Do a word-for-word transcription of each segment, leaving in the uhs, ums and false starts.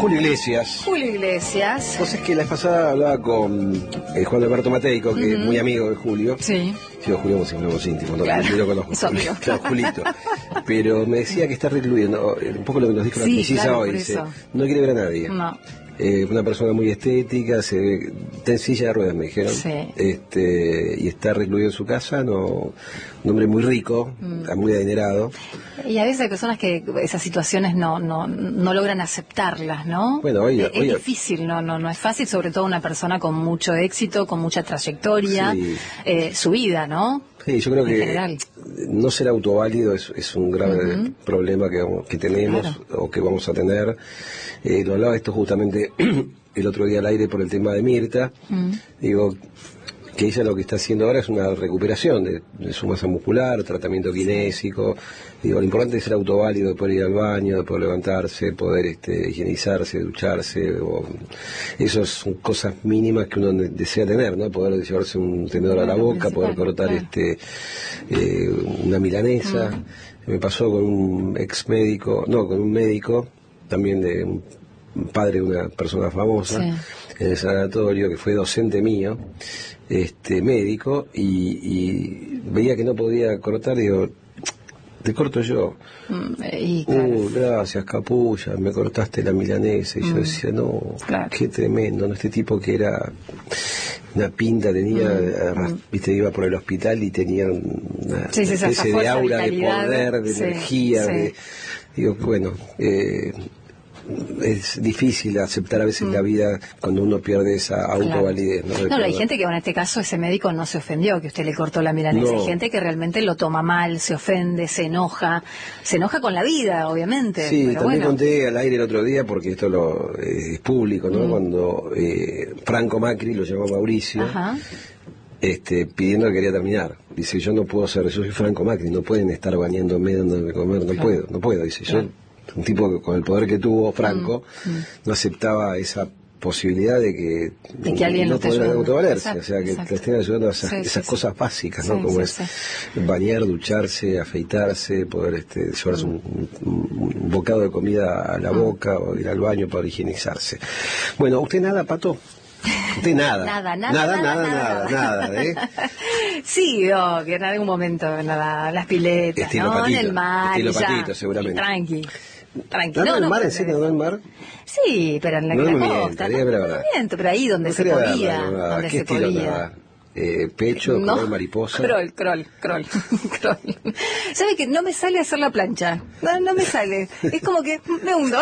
Julio Iglesias. Julio Iglesias. Entonces que la vez pasada hablaba con eh, Juan Alberto Mateico, que uh-huh. es muy amigo de Julio. Sí. Yo, Julio, como si fuéramos íntimos, no, claro. yo no conozco. Es amigo. Claro, Julito. Pero me decía que está recluido, ¿no? Un poco lo que nos dijo la sí, precisa claro, hoy. Dice, no quiere ver a nadie. No. Eh, una persona muy estética, se ve, está en silla de ruedas, me dijeron. Sí. Este, y está recluido en su casa, no, un hombre muy rico, mm. muy adinerado. Y a veces hay personas que esas situaciones no no, no logran aceptarlas, ¿no? Bueno, oye, es, oye, es difícil, no, no no es fácil, sobre todo una persona con mucho éxito, con mucha trayectoria, sí. eh, su vida, ¿no? Sí, yo creo en que general. No ser autoválido es, es un grave uh-huh. problema que, que tenemos claro. o que vamos a tener. Eh, lo hablaba esto justamente el otro día al aire por el tema de Mirta. Uh-huh. Digo, que ella lo que está haciendo ahora es una recuperación de, de su masa muscular, tratamiento kinésico. Digo, lo importante es ser autoválido, de poder ir al baño, de poder levantarse, poder este, higienizarse, ducharse. O, esas son cosas mínimas que uno desea tener, ¿no? Poder llevarse un tenedor a la boca, poder cortar claro. este eh, una milanesa. Mm. Me pasó con un ex médico, no, con un médico, también de un padre de una persona famosa, sí. en el sanatorio, que fue docente mío, este médico, y, y veía que no podía cortar, digo, te corto yo. Mm, y claro. Uh, gracias, capulla, me cortaste la milanesa. Y mm. yo decía, no, claro. qué tremendo, ¿no? Este tipo que era una pinta, tenía, mm. viste, iba por el hospital y tenía una sí, sí, especie de aura, de poder, de sí, energía. Sí. De, digo, bueno, eh, es difícil aceptar a veces mm. la vida cuando uno pierde esa autovalidez. Claro. No, no, hay gente que en este caso ese médico no se ofendió que usted le cortó la milanesa. No. Hay gente que realmente lo toma mal, se ofende, se enoja, se enoja con la vida, obviamente. Sí, pero también bueno. conté al aire el otro día, porque esto lo, eh, es público, ¿no? Mm. Cuando eh, Franco Macri lo llamó Mauricio. Ajá. Este, pidiendo que quería terminar. Dice, yo no puedo ser, yo soy Franco Macri, no pueden estar bañándome, dándome comer, no claro. puedo, no puedo, dice, claro. yo un tipo que con el poder que tuvo Franco mm, mm. no aceptaba esa posibilidad de que, de que alguien no pudiera autovalerse, exacto, o sea, que exacto. te estén ayudando a esas, sí, esas sí, cosas sí. básicas, ¿no? Sí, como sí, es sí. bañar, ducharse, afeitarse, poder este, llevarse mm. un, un, un bocado de comida a la mm. boca o ir al baño para higienizarse. Bueno, ¿usted nada, Pato? Usted nada. Nada, nada, nada, nada, nada, nada, nada, ¿eh? Sí, no, que en algún momento nada, las piletas, estilo ¿no? patito, En el mar, estilo ya, patito, seguramente. y tranqui. Tranqui. ¿No, no, en el no, mar? no, ¿En serio no en el mar? Sí, pero en la, no la me costa, miento, no, no, no miento, pero ahí donde no se podía, nada, nada. donde ¿Qué se estilo podía. Nada? Eh, pecho, no, color mariposa. Crawl, crawl, crawl, crawl. ¿Sabe que no me sale hacer la plancha? No, no me sale. Es como que me hundo.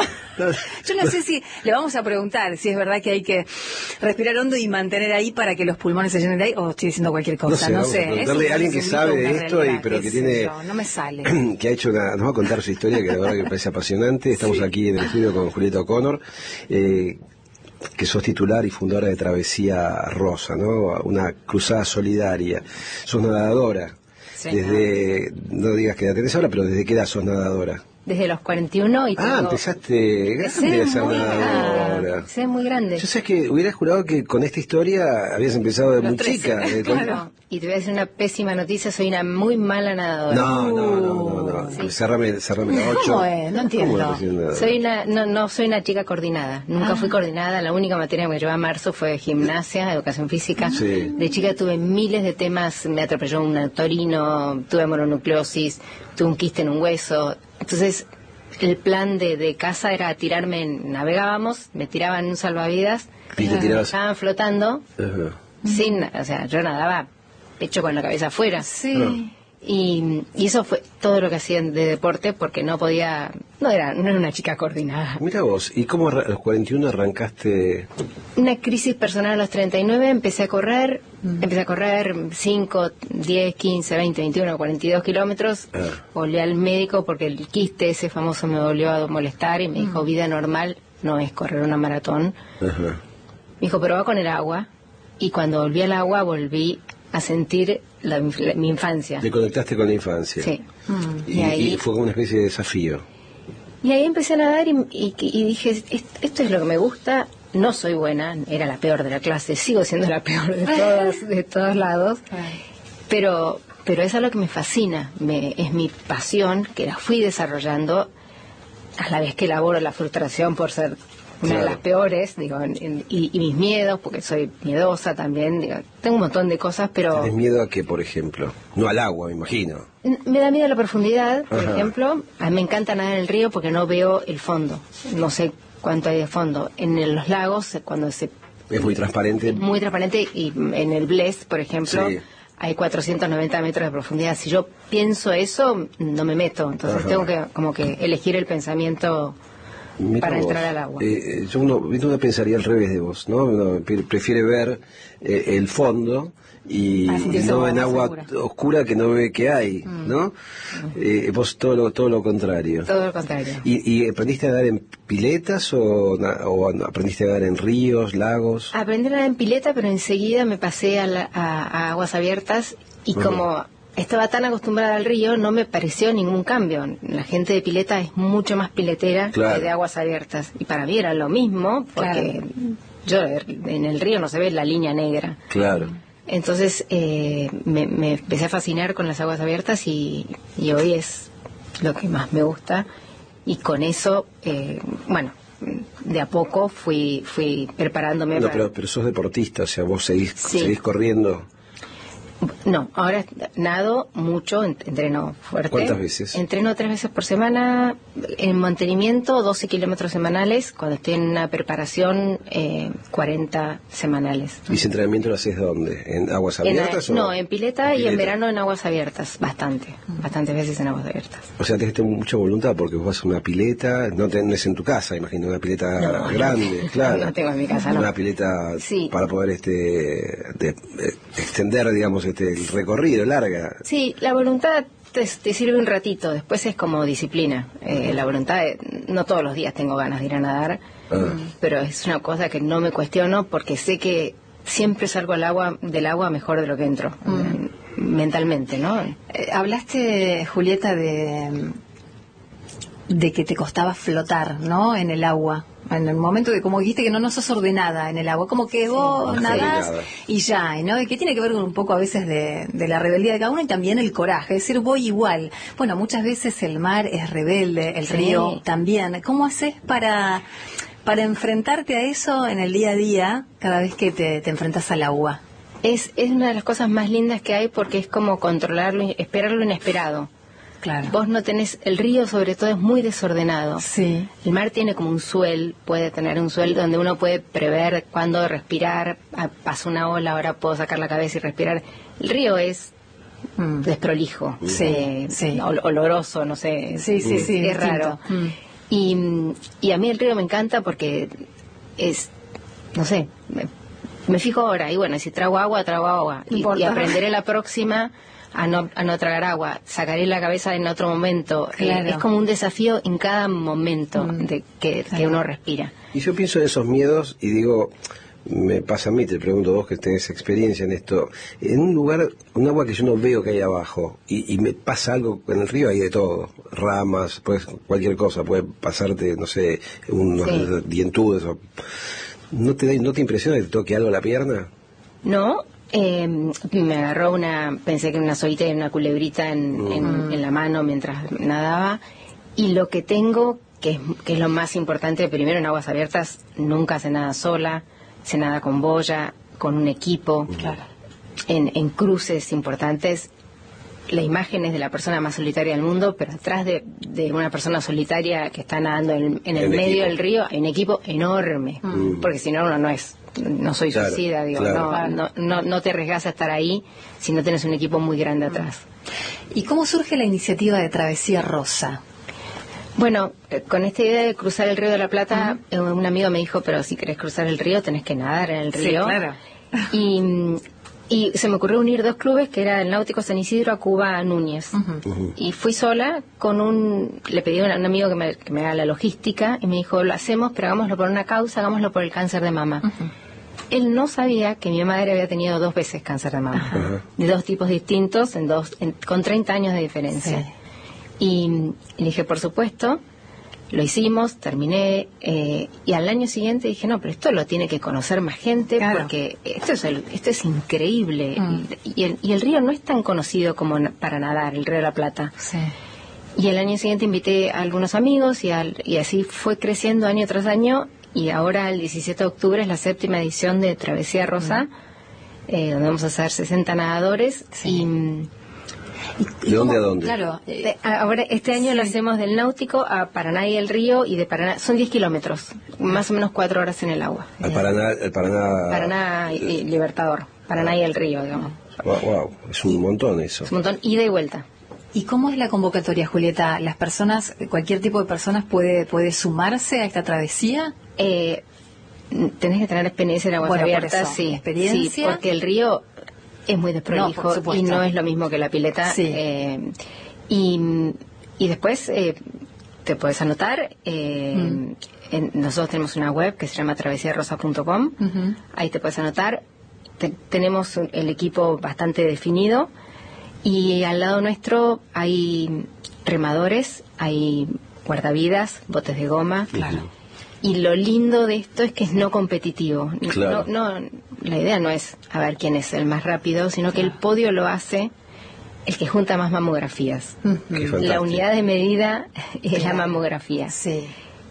Yo no sé si le vamos a preguntar si es verdad que hay que respirar hondo y mantener ahí para que los pulmones se llenen de ahí, o estoy diciendo cualquier cosa, no sé. No sé. Preguntarle a alguien que sabe de esto, y, pero que tiene. Yo, no me sale. Que ha hecho una. Nos va a contar su historia, que la verdad que me parece apasionante. Estamos sí. aquí en el estudio con Julieta O'Connor. Eh, que sos titular y fundadora de Travesía Rosa, ¿no? Una cruzada solidaria. Sos nadadora. Sí, desde, no digas que edad tenés ahora, pero ¿desde qué edad sos nadadora? Desde los cuarenta y uno y Ah, tengo... empezaste grande a ser nadadora. Sí, muy grande. Yo sé que hubiera jurado que con esta historia habías empezado de los muy trece, chica. De claro. Y te voy a decir una pésima noticia, soy una muy mala nadadora. No, no, no, no, no. Sí. Cerrame, cerrame la ocho. ¿Cómo es? No entiendo. Soy una, no, no soy una chica coordinada. Nunca ah. fui coordinada. La única materia que me llevaba a marzo fue gimnasia, educación física. Sí. De chica tuve miles de temas. Me atropelló un torino, tuve mononucleosis, tuve un quiste en un hueso. Entonces, el plan de, de casa era tirarme, en, navegábamos, me tiraban en un salvavidas, y te tirabas... estaban flotando, uh-huh. sin, o sea, yo nadaba pecho con la cabeza afuera. Sí. Uh-huh. Y, y eso fue todo lo que hacía de deporte, porque no podía, no era, no era una chica coordinada. Mira vos, ¿y cómo a los cuarenta y uno arrancaste? Una crisis personal a los treinta y nueve, empecé a correr, mm. empecé a correr cinco, diez, quince, veinte, veintiuno, cuarenta y dos kilómetros, ah. volví al médico porque el quiste ese famoso me volvió a molestar y me mm. dijo, vida normal no es correr una maratón. Uh-huh. Me dijo, pero va con el agua, y cuando volví al agua volví a sentir la, la, mi infancia. Te conectaste con la infancia. Sí. Mm. Y, y, ahí, y fue como una especie de desafío. Y ahí empecé a nadar y, y, y dije, esto es lo que me gusta, no soy buena, era la peor de la clase, sigo siendo la peor de todos, de todos lados, pero, pero eso es lo que me fascina, me, es mi pasión, que la fui desarrollando a la vez que elaboro la frustración por ser una claro. de las peores, digo, en, y, y mis miedos, porque soy miedosa también, digo, tengo un montón de cosas, pero... ¿Tienes miedo a qué, por ejemplo? No al agua, me imagino. Me da miedo la profundidad, por Ajá. ejemplo. A mí me encanta nadar en el río porque no veo el fondo, no sé cuánto hay de fondo. En el- los lagos, cuando se... Es muy transparente. Muy transparente, y en el Blest, por ejemplo... Sí. Hay cuatrocientos noventa metros de profundidad. Si yo pienso eso, no me meto. Entonces Ajá. tengo que como que elegir el pensamiento Mira para vos, entrar al agua. eh, yo uno, uno pensaría al revés de vos, ¿no? Uno pre- prefiere ver eh, el fondo y, Ah, y sentirse no más en agua segura. oscura que no ve que hay, ¿no? Eh, vos todo lo, todo lo contrario. Todo lo contrario. ¿Y, y aprendiste a nadar en piletas o, na- o aprendiste a nadar en ríos, lagos? Aprendí a nadar en pileta, pero enseguida me pasé a, la- a- a aguas abiertas y Ujú. como estaba tan acostumbrada al río, no me pareció ningún cambio. La gente de pileta es mucho más piletera Claro. que de aguas abiertas. Y para mí era lo mismo, porque yo en el río no se ve la línea negra. Claro. Entonces eh, me, me empecé a fascinar con las aguas abiertas y, y hoy es lo que más me gusta. Y con eso, eh, bueno, de a poco fui fui preparándome No, para... pero, pero sos deportista, o sea, vos seguís, Sí. seguís corriendo. No, ahora nado mucho, ent- entreno fuerte. ¿Cuántas veces? Entreno tres veces por semana. En mantenimiento, doce kilómetros semanales. Cuando estoy en una preparación, eh, cuarenta semanales. ¿Y ese entrenamiento lo haces dónde? ¿En aguas En la- abiertas? o- no, en pileta, y en pileta? verano en aguas abiertas. Bastante. Bastantes veces en aguas abiertas. O sea, tenés que tener mucha voluntad porque vos vas a una pileta, no tenés en tu casa, imagino, una pileta No, grande, no, claro. no tengo en mi casa, no. Una pileta Sí. para poder este de- eh, extender, digamos, este el recorrido, larga. Sí, la voluntad te, te sirve un ratito, después es como disciplina. Eh, la voluntad, eh, no todos los días tengo ganas de ir a nadar, Ah. pero es una cosa que no me cuestiono porque sé que siempre salgo al agua, del agua mejor de lo que entro, eh, mentalmente, ¿no? Eh, hablaste, Julieta, de, de que te costaba flotar, ¿no? En el agua. En el momento de, como dijiste, que no, no sos ordenada en el agua. Como que vos no nadás soy nada. y ya, ¿no? Y que tiene que ver con un poco a veces de, de la rebeldía de cada uno y también el coraje. Es decir, voy igual. Bueno, muchas veces el mar es rebelde, el Sí. río también. ¿Cómo haces para, para enfrentarte a eso en el día a día cada vez que te, te enfrentas al agua? Es, es una de las cosas más lindas que hay porque es como controlarlo, esperar lo inesperado. Claro. Vos no tenés, el río sobre todo es muy desordenado. Sí. El mar tiene como un suel, puede tener un suel donde uno puede prever cuándo respirar, ah, pasa una ola, ahora puedo sacar la cabeza y respirar. El río es Mm. desprolijo, Sí, eh, sí. ol- oloroso, no sé, Sí, sí, es, sí, es distinto. raro. Mm. Y, mm, y a mí el río me encanta porque es, no sé, me, me fijo ahora, y bueno, si trago agua, trago agua, No y, importa. y aprenderé la próxima a no, a no tragar agua, sacaré la cabeza en otro momento. Eh, Claro. es como un desafío en cada momento Mm. de que, que uno respira. Y yo pienso en esos miedos y digo, me pasa a mí, te pregunto vos que tenés experiencia en esto, en un lugar, un agua que yo no veo que hay abajo y, y me pasa algo, en el río hay de todo, ramas, pues cualquier cosa, puede pasarte, no sé, unos Sí. dientudes, o- ¿no te, da- ¿no te impresiona que te toque algo la pierna? No, eh, me agarró una, pensé que una solita y una culebrita en, Mm. en, en la mano mientras nadaba, y lo que tengo, que es, que es lo más importante, primero en aguas abiertas, nunca se nada sola, se nada con boya, con un equipo, Claro. en, en cruces importantes. La imagen es de la persona más solitaria del mundo, pero atrás de, de una persona solitaria que está nadando en, en el El medio equipo. del río hay un equipo enorme, Mm. porque si no uno no es, no soy Claro, suicida, digo, claro. no, no, no, no te arriesgas a estar ahí si no tienes un equipo muy grande atrás. ¿Y cómo surge la iniciativa de Travesía Rosa? Bueno, eh, con esta idea de cruzar el Río de la Plata, eh, un amigo me dijo, pero si querés cruzar el río tenés que nadar en el Sí, río. claro. Y, mm, y se me ocurrió unir dos clubes, que era el Náutico San Isidro a Cuba Núñez. Ujú. Y fui sola con un... Le pedí a un, un amigo que me, que me haga la logística y me dijo, lo hacemos, pero hagámoslo por una causa, hagámoslo por el cáncer de mama. Él no sabía que mi madre había tenido dos veces cáncer de mama, Ajá. de dos tipos distintos, en dos, en- con treinta años de diferencia. Sí. Y, mm, le dije, por supuesto, lo hicimos, terminé, eh, y al año siguiente dije, no, pero esto lo tiene que conocer más gente, Claro. porque esto es, el- esto es increíble. Mm. Y, el, y el río no es tan conocido como na- para nadar, el Río de la Plata. Sí. Y el año siguiente invité a algunos amigos y, al- y así fue creciendo año tras año, y ahora el diecisiete de octubre es la séptima edición de Travesía Rosa, mm. eh, donde vamos a hacer sesenta nadadores. Sí. Y ¿De dónde a dónde? Claro, de, ahora este año sí. lo hacemos del Náutico a Paraná y el Río, y de Paraná, son diez kilómetros, más o menos cuatro horas en el agua. Al Paraná, el Paraná... Paraná y Libertador, Paraná y el Río, digamos. Wow, wow, es un montón eso. Es un montón, ida y vuelta. ¿Y cómo es la convocatoria, Julieta? ¿Las personas, cualquier tipo de personas puede puede sumarse a esta travesía? Eh, tenés que tener experiencia en aguas bueno, abiertas, sí. ¿Experiencia? Sí, porque el río es muy desprolijo no, y no es lo mismo que la pileta. Sí. Eh, y, y después eh, te puedes anotar. Eh, mm. en, nosotros tenemos una web que se llama travesía rosa punto com. Uh-huh. Ahí te puedes anotar. Te, tenemos un, el equipo bastante definido. Y al lado nuestro hay remadores, hay guardavidas, botes de goma. Claro. Y lo lindo de esto es que es no competitivo. Claro. No, no, la idea no es a ver quién es el más rápido, sino que el podio lo hace el que junta más mamografías. Uh-huh. La unidad de medida es claro. la mamografía. Sí.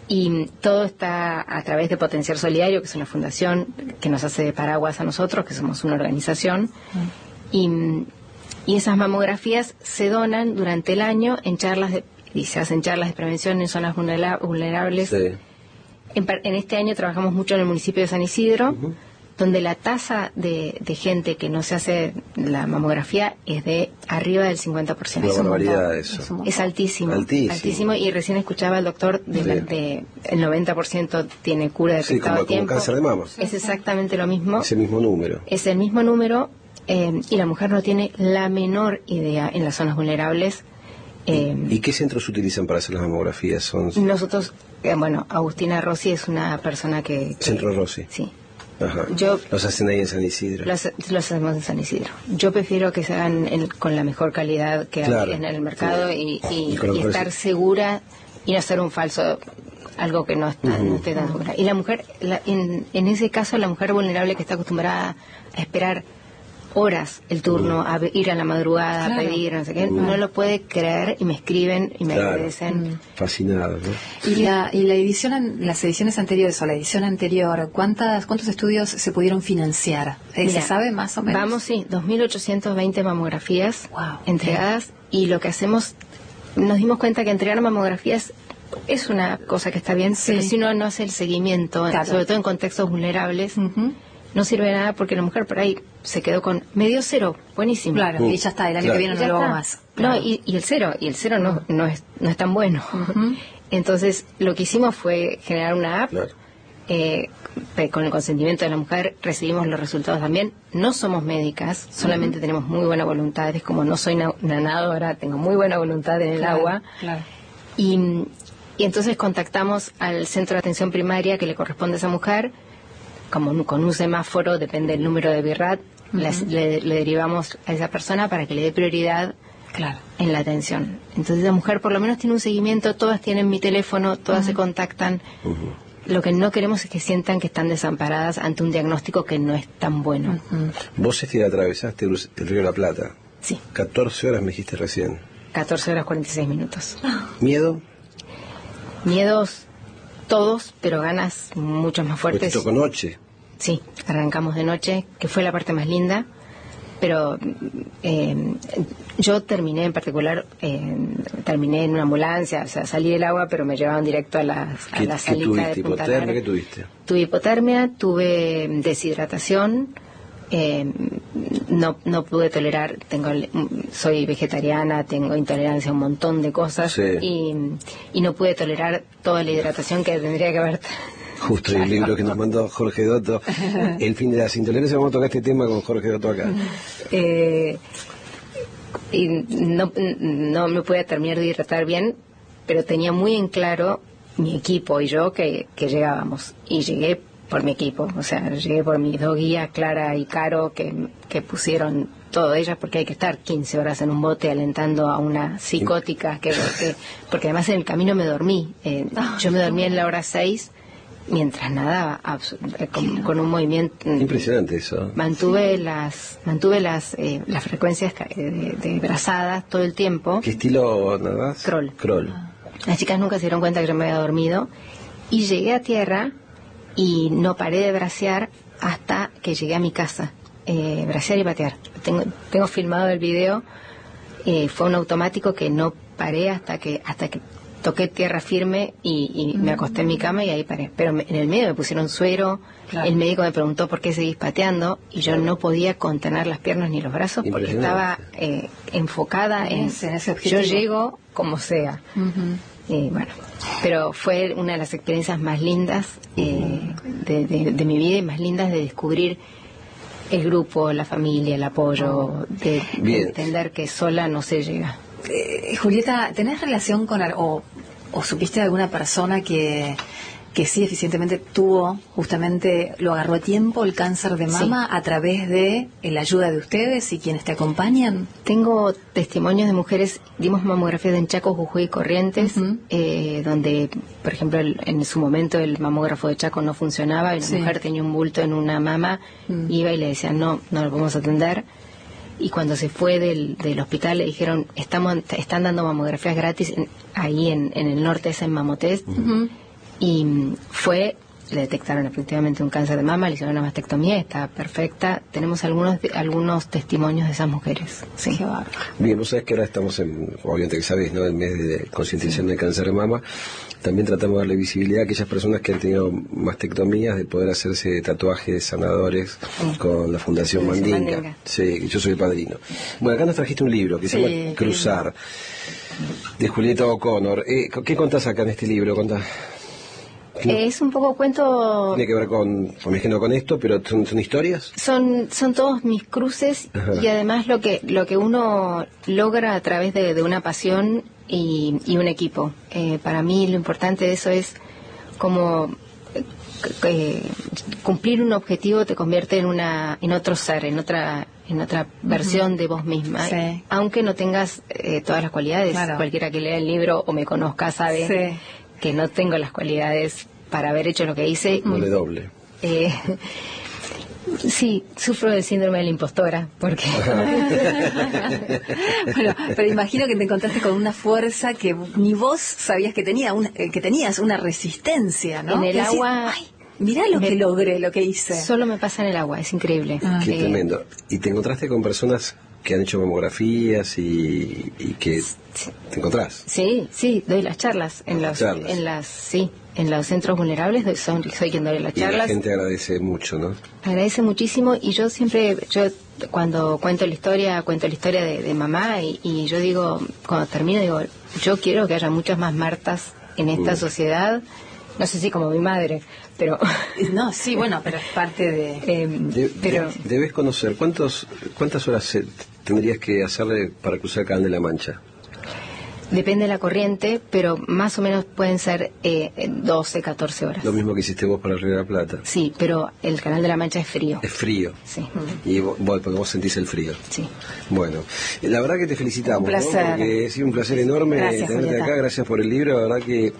Y todo está a través de Potenciar Solidario, que es una fundación que nos hace de paraguas a nosotros, que somos una organización. Uh-huh. Y... Y esas mamografías se donan durante el año en charlas de, y se hacen charlas de prevención en zonas vulnera, vulnerables. Sí. En, en este año trabajamos mucho en el municipio de San Isidro, uh-huh. donde la tasa de, de gente que no se hace la mamografía es de arriba del cincuenta por ciento. Una barbaridad eso. Es altísimo, altísimo. Altísimo. Y recién escuchaba al doctor de, sí. la, de el noventa por ciento tiene cura detectada sí, a tiempo. Como cáncer de mama. Es exactamente lo mismo. Es el mismo número. Es el mismo número. Eh, y la mujer no tiene la menor idea en las zonas vulnerables. Eh, ¿Y qué centros utilizan para hacer las mamografías? Son... Nosotros, eh, bueno, Agustina Rossi es una persona que... que Centro Rossi. Sí. Ajá. Yo, los hacen ahí en San Isidro. Los, los hacemos en San Isidro. Yo prefiero que se hagan en, con la mejor calidad que claro. hay en el mercado sí. y, y, y, y estar segura y no hacer un falso... algo que no está, uh-huh. no esté tan segura. Y la mujer, la, en, en ese caso, la mujer vulnerable que está acostumbrada a esperar horas el turno, a ir a la madrugada, claro. a pedir, no sé qué, uh-huh. no lo puede creer y me escriben y me claro. agradecen. Uh-huh. Fascinados, ¿no? Y la, y la edición, las ediciones anteriores o la edición anterior, ¿cuántas cuántos estudios se pudieron financiar? ¿Se Mira, sabe más o menos? Vamos, sí, dos mil ochocientas veinte mamografías wow. entregadas y lo que hacemos, nos dimos cuenta que entregar mamografías es una cosa que está bien, sí. pero si uno no hace el seguimiento, claro. sobre todo en contextos vulnerables, uh-huh. no sirve de nada porque la mujer por ahí se quedó con medio cero, buenísimo. Claro, uh, y ya está, el año claro. que viene no lo hago más. Claro. No, y, y el cero, y el cero no, no, es, no es tan bueno. Uh-huh. Entonces, lo que hicimos fue generar una app, claro. eh, con el consentimiento de la mujer, recibimos los resultados también. No somos médicas, solamente uh-huh. tenemos muy buena voluntad, es como no soy na- nadadora, tengo muy buena voluntad en el claro, agua. Claro. Y, y entonces contactamos al centro de atención primaria que le corresponde a esa mujer, como con un semáforo, depende del número de BIRAT, uh-huh. les, le, le derivamos a esa persona para que le dé prioridad claro. en la atención. Entonces la mujer por lo menos tiene un seguimiento, todas tienen mi teléfono, todas uh-huh. se contactan. Uh-huh. Lo que no queremos es que sientan que están desamparadas ante un diagnóstico que no es tan bueno. Uh-huh. Vos este atravesaste el, el río de la Plata. Sí. catorce horas me dijiste recién. catorce horas cuarenta y seis minutos. ¿Miedo? Miedos todos, pero ganas mucho más fuertes. ¿Te tocó noche? Sí, arrancamos de noche, que fue la parte más linda, pero eh, yo terminé en particular, eh, terminé en una ambulancia, o sea, salí del agua, pero me llevaban directo a la, a la salita de Punta Lara. ¿Qué tuviste? Tuve hipotermia, tuve deshidratación, eh, no no pude tolerar, tengo soy vegetariana, tengo intolerancia a un montón de cosas sí. y, y no pude tolerar toda la hidratación que tendría que haber. Justo claro. el libro que nos mandó Jorge Dotto, El fin de las intolerancias, vamos a tocar este tema con Jorge Dotto acá. Eh, y no, no me pude terminar de hidratar bien, pero tenía muy en claro mi equipo y yo que, que llegábamos. Y llegué por mi equipo, o sea, llegué por mis dos guías, Clara y Caro, que, que pusieron todo ellas, porque hay que estar quince horas en un bote alentando a una psicótica, que, que porque además en el camino me dormí. Eh, yo me dormí en la hora seis, mientras nadaba, con, con un movimiento impresionante eso. Mantuve las mantuve las eh, las frecuencias de, de brazadas todo el tiempo. ¿Qué estilo nadás? Crawl. Crawl. Las chicas nunca se dieron cuenta que yo me había dormido y llegué a tierra y no paré de bracear hasta que llegué a mi casa. Eh, bracear y patear. Tengo, tengo filmado el video. Eh, fue un automático que no paré hasta que hasta que toqué tierra firme y, y mm. me acosté en mi cama y ahí paré. Pero me, en el medio me pusieron suero. Claro. El médico me preguntó por qué seguís pateando y yo no podía contener las piernas ni los brazos porque estaba eh, enfocada en, en ese yo llego como sea. Uh-huh. Eh, bueno, pero fue una de las experiencias más lindas eh, de, de, de mi vida y más lindas de descubrir el grupo, la familia, el apoyo, de, de entender que sola no se llega. Eh, Julieta, ¿tenés relación con o, o supiste de alguna persona que que sí eficientemente tuvo, justamente lo agarró a tiempo el cáncer de mama sí. a través de la ayuda de ustedes y quienes te acompañan? Tengo testimonios de mujeres, dimos mamografías en Chaco, Jujuy y Corrientes, uh-huh. eh, donde, por ejemplo, el, en su momento el mamógrafo de Chaco no funcionaba y la sí. mujer tenía un bulto en una mama, uh-huh. iba y le decían, no, no lo podemos atender. Y cuando se fue del, del hospital le dijeron, estamos están dando mamografías gratis en, ahí en, en el norte, es en Mamotest. Uh-huh. Y fue, le detectaron efectivamente un cáncer de mama, le hicieron una mastectomía, está perfecta. Tenemos algunos algunos testimonios de esas mujeres. Sí. Qué bárbaro. Bien, vos sabés que ahora estamos en, obviamente que sabés, ¿no? El mes de concientización sí. del cáncer de mama. También tratamos de darle visibilidad a aquellas personas que han tenido mastectomías, de poder hacerse tatuajes sanadores sí. con la Fundación sí, Mandinga. Mandinga. Sí, yo soy el padrino. Bueno, acá nos trajiste un libro que se sí, llama Cruzar, de Julieta O'Connor. Eh, ¿Qué contás acá en este libro? Contás. Eh, es un poco cuento... Tiene que ver con, con, mi género, con esto, pero ¿son, son historias? Son son todos mis cruces. Ajá. Y además lo que lo que uno logra a través de, de una pasión y, y un equipo. Eh, para mí lo importante de eso es como eh, cumplir un objetivo te convierte en una en otro ser, en otra en otra versión uh-huh. de vos misma. Sí. Aunque no tengas eh, todas las cualidades. Claro. Cualquiera que lea el libro o me conozca sabe... Sí. que no tengo las cualidades para haber hecho lo que hice. Doble doble. Eh, sí, sufro del síndrome de la impostora, porque... bueno, pero imagino que te encontraste con una fuerza que ni vos sabías que, tenía una, que tenías, una resistencia, ¿no? En el que agua... Decís, mirá lo me, que logré, lo que hice. Solo me pasa en el agua, es increíble. Ah. Qué eh, tremendo. ¿Y te encontraste con personas que han hecho mamografías y, y que sí. te encontrás? Sí, sí, doy las charlas en los, charlas. en las, sí, en los centros vulnerables doy, son, soy quien doy las charlas. Y la gente agradece mucho, ¿no? Agradece muchísimo y yo siempre, yo cuando cuento la historia, cuento la historia de, de mamá y, y yo digo, cuando termino digo, yo quiero que haya muchas más Martas en esta mm. sociedad. No sé si como mi madre, pero... No, sí, bueno, pero es parte de... Eh, de pero de, debes conocer, ¿cuántos, ¿cuántas horas tendrías que hacerle para cruzar el Canal de la Mancha? Depende de la corriente, pero más o menos pueden ser eh, doce, catorce horas. Lo mismo que hiciste vos para el Río de la Plata. Sí, pero el Canal de la Mancha es frío. Es frío. Sí. Y vos, porque vos sentís el frío. Sí. Bueno, la verdad que te felicitamos. Un placer. ¿No? Porque ha sido un placer enorme gracias, tenerte Julieta. acá. Gracias por el libro. La verdad que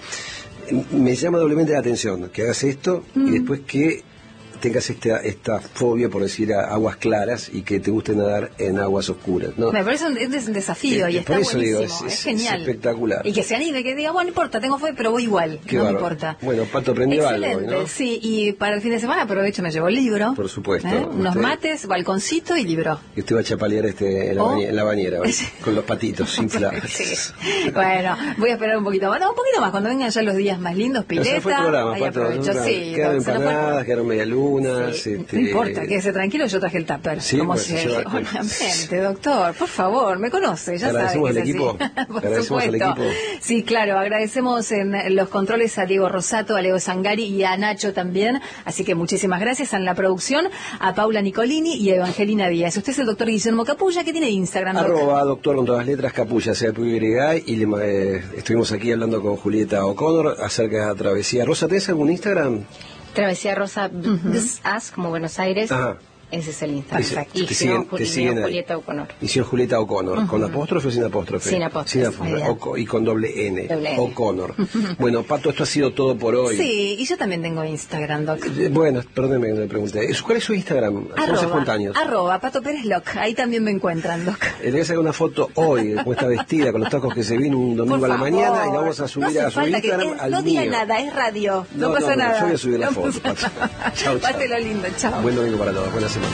me llama doblemente la atención que hagas esto mm. y después que tengas esta esta fobia por decir a aguas claras y que te guste nadar en aguas oscuras, ¿no? Me parece un, es un desafío eh, y está buenísimo, digo, es, es, es genial. Es espectacular. Y que se anime, que diga, bueno, no importa, tengo fobia, pero voy igual, Qué no bárbaro. me importa. Bueno, Pato aprendió Excelente, algo, ¿no? Sí, y para el fin de semana aprovecho, me llevo el libro. Por supuesto. ¿eh? Unos usted, mates, balconcito y libro. Y usted va a chapalear este en la, oh. bañera, en la bañera, ¿vale? Con los patitos inflados. Sí. Bueno, voy a esperar un poquito más, no, un poquito más, cuando vengan ya los días más lindos, pileta. No, fue el programa, ahí Pato, aprovecho, no, sí. Quedaron no, empanadas, fue... quedaron medialunas. Sí, este... no importa, quédese tranquilo, yo traje el tupper. Sí, como pues, si, lleva... obviamente, doctor, por favor, me conoce, ya sabe que al es equipo. así. Por Agradecemos supuesto. al equipo. Sí, claro, agradecemos en los controles a Diego Rosato, a Leo Zangari y a Nacho también, así que muchísimas gracias en la producción, a Paula Nicolini y a Evangelina Díaz. Usted es el doctor Guillermo Capulla, que tiene Instagram. Arroba doctor con todas las letras, Capulla, sea P Y, y le, eh, estuvimos aquí hablando con Julieta O'Connor acerca de la travesía. Rosa, ¿tenés algún Instagram? Travesía Rosa, uh-huh. As, como Buenos Aires. Ajá. Ese es el Instagram. Perfecto. Y te Sion siguen, te siguen Julieta O'Connor. Y Sion Julieta O'Connor. Uh-huh. ¿Con apóstrofe o sin apóstrofe? Sin apóstrofe. Sin apóstrofe. Y con doble N. Doble N. O'Connor. Bueno, Pato, esto ha sido todo por hoy. Sí, y yo también tengo Instagram, Doc. Bueno, perdóneme que me pregunté. ¿Cuál es su Instagram? Hacemos espontáneos. Arroba, Pato Pérez Loc. Ahí también me encuentran, Doc. Le voy a sacar una foto hoy, como está vestida, con los tacos que se vino un domingo a la mañana, y la vamos a subir no a su Instagram que, al No mío. diga nada, es radio. No, no pasa no, nada. Yo voy a subir la no foto, Pato. Chao, chao. Páselo lindo, chao. Buen domingo para todos, buena semana.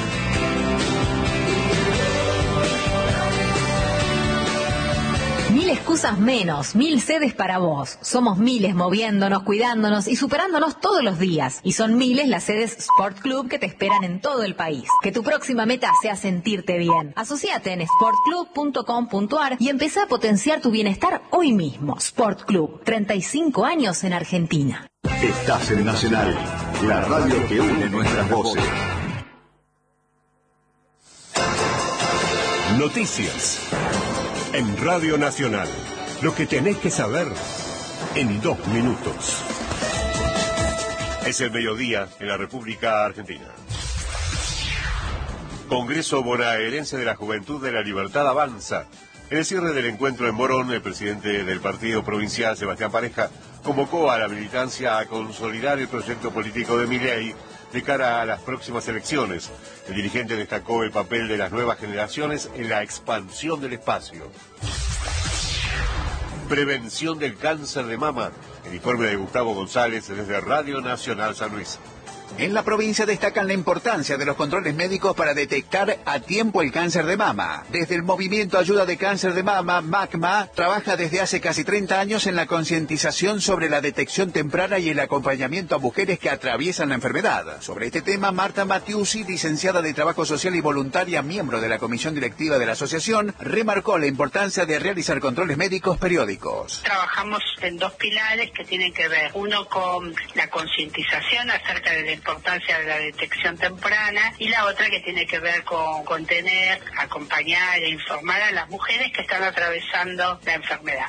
Mil excusas menos, mil sedes para vos. Somos miles moviéndonos, cuidándonos y superándonos todos los días. Y son miles las sedes Sport Club que te esperan en todo el país. Que tu próxima meta sea sentirte bien. Asociate en sport club punto com punto a r y empezá a potenciar tu bienestar hoy mismo. Sport Club, treinta y cinco años en Argentina. Estás en Nacional, la radio que une nuestras voces. Noticias en Radio Nacional. Lo que tenés que saber en dos minutos. Es el mediodía en la República Argentina. Congreso Bonaerense de la Juventud de la Libertad avanza. En el cierre del encuentro en Morón, el presidente del partido provincial, Sebastián Pareja, convocó a la militancia a consolidar el proyecto político de Milei de cara a las próximas elecciones. El dirigente destacó el papel de las nuevas generaciones en la expansión del espacio. Prevención del cáncer de mama. El informe de Gustavo González desde Radio Nacional San Luis. En la provincia destacan la importancia de los controles médicos para detectar a tiempo el cáncer de mama. Desde el Movimiento Ayuda de Cáncer de Mama, MACMA, trabaja desde hace casi treinta años en la concientización sobre la detección temprana y el acompañamiento a mujeres que atraviesan la enfermedad. Sobre este tema, Marta Matiusi, licenciada de Trabajo Social y voluntaria, miembro de la comisión directiva de la asociación, remarcó la importancia de realizar controles médicos periódicos. Trabajamos en dos pilares que tienen que ver, uno con la concientización acerca de la importancia de la detección temprana y la otra que tiene que ver con contener, acompañar e informar a las mujeres que están atravesando la enfermedad.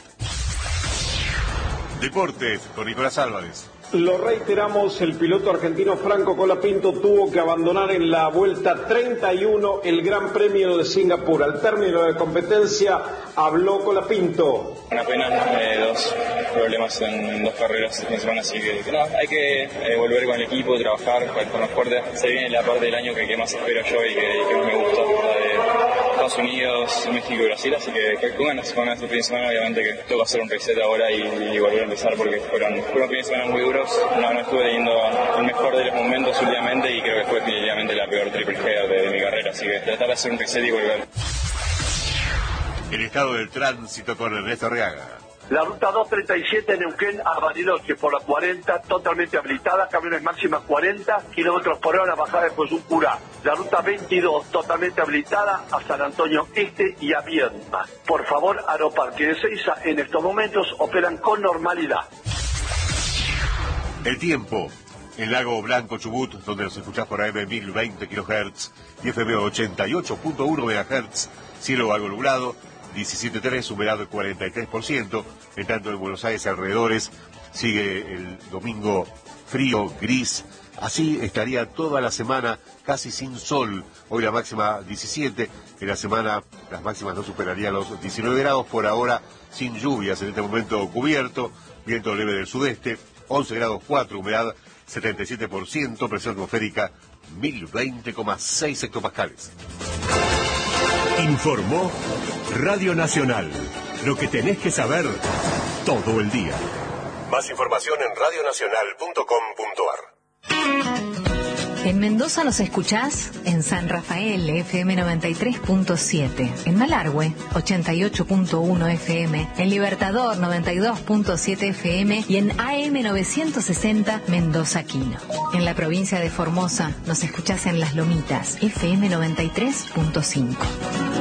Deportes con Nicolás Álvarez. Lo reiteramos, el piloto argentino Franco Colapinto tuvo que abandonar en la vuelta treinta y uno el Gran Premio de Singapur. Al término de la competencia habló Colapinto. Una pena, eh, dos problemas en dos carreras en semana, así que, que no, hay que eh, volver con el equipo, trabajar con los fuertes. Se viene la parte del año que, que más espero yo y que, que más me gusta, la de Estados Unidos, México y Brasil, así que, que con ganas, con ganas de fin de semana, obviamente que tengo que hacer un reset ahora y, y volver a empezar porque fueron, fueron fines de semana muy duros. No, no estuve teniendo el mejor de los momentos últimamente y creo que fue definitivamente la peor triple header de, de mi carrera, así que tratar de hacer un reset y volver. El estado del tránsito con Ernesto Arriaga. La ruta doscientos treinta y siete en Neuquén a Bariloche por la cuarenta, totalmente habilitada, camiones máximas cuarenta kilómetros por hora, bajada después un curá. La ruta veintidós totalmente habilitada a San Antonio Este y a Viedma. Por favor, Aeroparque de Ezeiza en estos momentos operan con normalidad. El tiempo. En Lago Blanco, Chubut, donde nos escuchás por A M mil veinte kilohertz y F M ochenta y ocho punto uno megahertz, cielo algo nublado, diecisiete punto tres, humedad del cuarenta y tres por ciento, en tanto en Buenos Aires alrededores sigue el domingo frío, gris, así estaría toda la semana casi sin sol, hoy la máxima diecisiete, en la semana las máximas no superarían los diecinueve grados, por ahora sin lluvias, en este momento cubierto, viento leve del sudeste, once grados cuatro, humedad setenta y siete por ciento, presión atmosférica mil veinte coma seis hectopascales. Informó Radio Nacional. Lo que tenés que saber todo el día. Más información en radio nacional punto com punto a r. En Mendoza nos escuchás en San Rafael, F M noventa y tres punto siete, en Malargüe, ochenta y ocho punto uno F M, en Libertador, noventa y dos punto siete F M y en A M novecientos sesenta Mendoza Quino. En la provincia de Formosa nos escuchás en Las Lomitas, F M noventa y tres punto cinco.